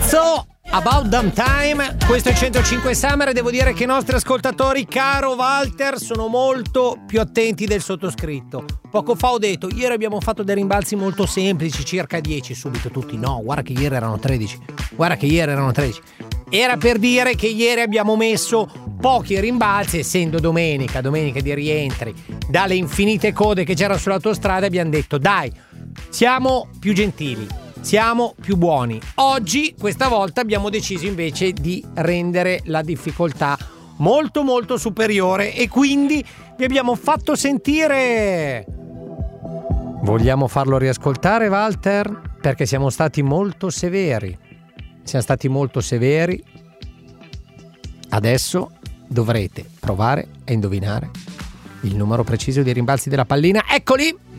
So About Damn Time, questo è 105 Summer e devo dire che i nostri ascoltatori, caro Walter, sono molto più attenti del sottoscritto. Poco fa ho detto, ieri abbiamo fatto dei rimbalzi molto semplici, circa 10, subito tutti, no, guarda che ieri erano 13, Era per dire che ieri abbiamo messo pochi rimbalzi, essendo domenica di rientri, dalle infinite code che c'erano sull'autostrada, abbiamo detto, dai, siamo più gentili. Siamo più buoni. Oggi, questa volta, abbiamo deciso invece di rendere la difficoltà molto molto superiore e quindi vi abbiamo fatto sentire. Vogliamo farlo riascoltare, Walter? Perché siamo stati molto severi. Adesso dovrete provare a indovinare il numero preciso dei rimbalzi della pallina. Eccoli!